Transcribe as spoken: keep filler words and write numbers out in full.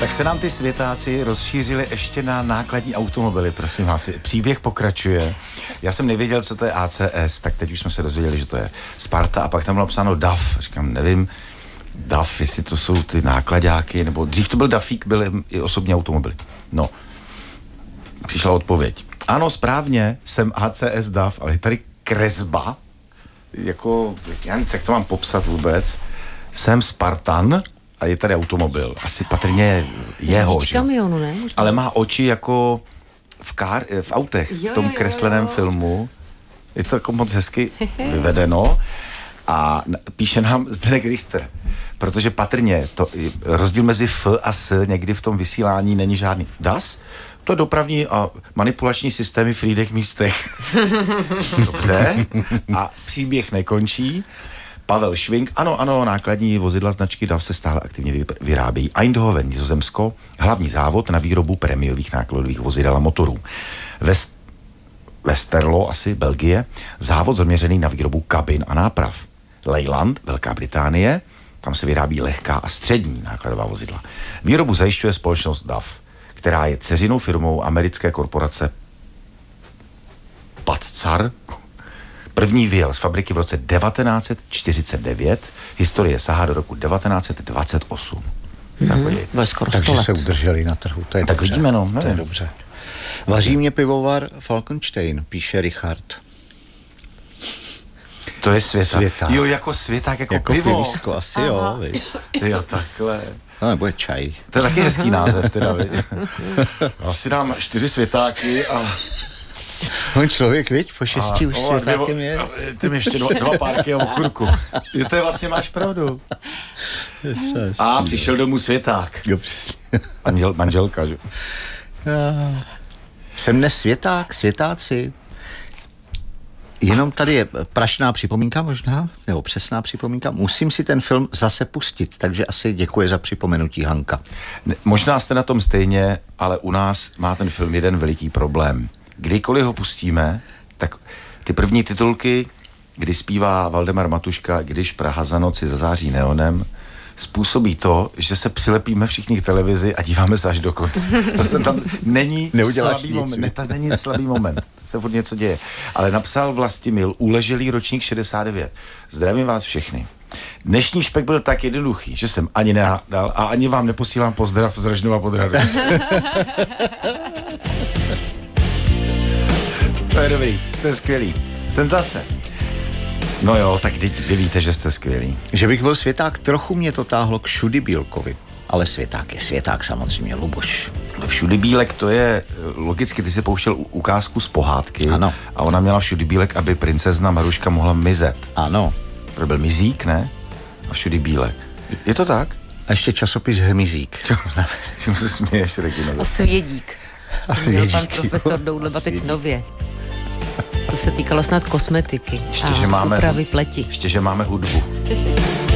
Tak se nám ty světáci rozšířili ještě na nákladní automobily, prosím vás. Příběh pokračuje. Já jsem nevěděl, co to je A C S, tak teď už jsme se dozvěděli, že to je Sparta a pak tam bylo psáno D A F. Říkám, nevím, D A F, jestli to jsou ty nákladáky, nebo dřív to byl Dafík, byly i osobní automobily. No, přišla odpověď. Ano, správně, jsem A C S D A F, ale je tady kresba, jako, já nevím, jak to mám popsat vůbec, jsem Spartan a je tady automobil. Asi patrně jeho, že? Kamionu, ne? Ale má oči jako v, kár, v autech, jo, v tom jo, kresleném jo, jo. filmu. Je to jako moc hezky vyvedeno a píše nám Zdeněk Richter, protože patrně to, rozdíl mezi F a S někdy v tom vysílání není žádný. D A S? To je dopravní a manipulační systémy v rýdech místech. Dobře. A příběh nekončí. Pavel Švink, ano, ano, nákladní vozidla značky D A F se stále aktivně vyrábějí. Eindhoven, Nizozemsko, hlavní závod na výrobu prémiových nákladových vozidel a motorů. West, Westerlo, asi Belgie, závod zaměřený na výrobu kabin a náprav. Leyland, Velká Británie, tam se vyrábí lehká a střední nákladová vozidla. Výrobu zajišťuje společnost D A F, která je dceřinou firmou americké korporace Patcar. První vyjel z fabriky v roce devatenáct set čtyřicet devět, historie sahá do roku devatenáct set dvacet osm. Mm-hmm. Takže se udrželi na trhu, to je tak dobře. vidíme, no, to je dobře. Vaří mě pivovar Falkenstein, píše Richard. To je světák. Světák. Jo, jako světák, jako, jako pivo. Pivísko, asi aha. Jo. Vy. Jo, takhle. No, nebo je čaj. To je taky hezký název, teda, vy. Asi dám čtyři světáky a... On člověk, viď, po šesti a, už o, světákem je. Ty mi ještě dva, dva párky a okurku. Jo, to je vlastně, máš pravdu. A přišel domů světák. Jo, přesně. Manžel, manželka, že? Já. Jsem dnes světák, světáci. Jenom tady je prašná připomínka možná, nebo přesná připomínka. Musím si ten film zase pustit, takže asi děkuji za připomenutí, Hanka. Ne, možná jste na tom stejně, ale u nás má ten film jeden veliký problém. Kdykoliv ho pustíme, tak ty první titulky, kdy zpívá Valdemar Matuška, když Praha za noci zazáří neonem, způsobí to, že se přilepíme všichni k televizi a díváme se až do konce. To se tam není slabý nic, moment. Ne, tam není slabý moment. To se furt něco děje. Ale napsal Vlastimil, uleželý ročník šedesát devět. Zdravím vás všechny. Dnešní špek byl tak jednoduchý, že jsem ani nehádal a ani vám neposílám pozdrav z Rožnova pod Hradou. To je dobrý, to je skvělý. Senzace. No jo, tak teď vy víte, že jste skvělý. Že bych byl světák, trochu mě to táhlo k Šudy Bílkovi. Ale světák je světák samozřejmě, Luboš. Všudy Bílek, to je logicky, ty si pouštěl ukázku z pohádky. Ano. A ona měla Všudy Bílek, aby princezna Maruška mohla mizet. Ano. To byl Mizík, ne? A Všudy Bílek. Je to tak? A ještě časopis Hmyzík. Čemu se směješ, Regina? A Svědík. A Svědík. Pan profesor Doudleba teď nově. To se týkalo snad kosmetiky ještě, a že máme, úpravy pleti. Ještě, že máme hudbu.